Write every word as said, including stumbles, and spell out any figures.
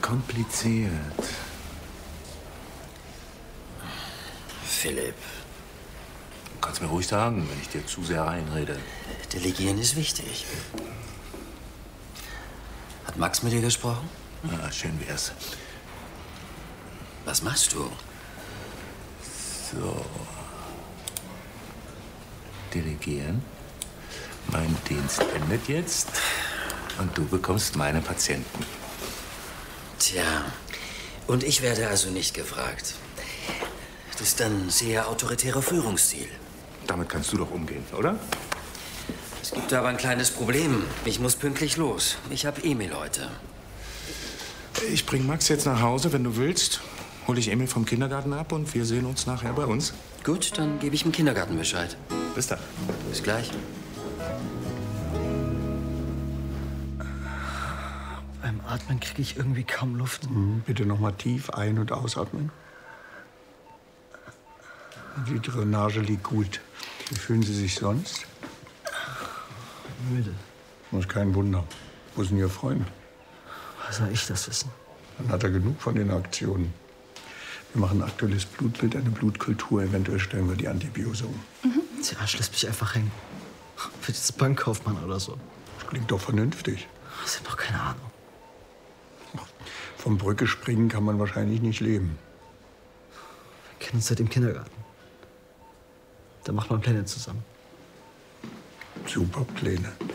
kompliziert. Philipp. Du kannst mir ruhig sagen, wenn ich dir zu sehr reinrede. Delegieren ist wichtig. Hat Max mit dir gesprochen? Ja, schön wär's. Was machst du? So. Delegieren. Mein Dienst endet jetzt und du bekommst meine Patienten. Tja, und ich werde also nicht gefragt. Das ist ein sehr autoritärer Führungsstil. Damit kannst du doch umgehen, oder? Es gibt aber ein kleines Problem. Ich muss pünktlich los. Ich habe Emil heute. Ich bring Max jetzt nach Hause, wenn du willst. Hol ich Emil vom Kindergarten ab und wir sehen uns nachher bei uns. Gut, dann gebe ich dem Kindergarten Bescheid. Bis dann. Bis gleich. Beim Atmen kriege ich irgendwie kaum Luft. Mhm, bitte noch mal tief ein- und ausatmen. Die Drainage liegt gut. Wie fühlen Sie sich sonst? Müde. Das ist kein Wunder. Wo ist denn Ihr Freund? Was soll ich das wissen? Dann hat er genug von den Aktionen. Wir machen ein aktuelles Blutbild, eine Blutkultur. Eventuell stellen wir die Antibiose um. Mhm. Der Arsch lässt mich einfach hängen. Für dieses Bankkaufmann oder so. Das klingt doch vernünftig. Sie haben doch keine Ahnung. Vom Brücke springen kann man wahrscheinlich nicht leben. Wir kennen uns seit dem Kindergarten. Da macht man Pläne zusammen. Super Pläne.